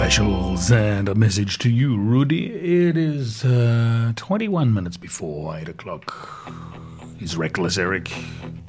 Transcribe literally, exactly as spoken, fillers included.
specials and a message to you, Rudy. It is uh, twenty-one minutes before eight o'clock. He's Reckless Eric.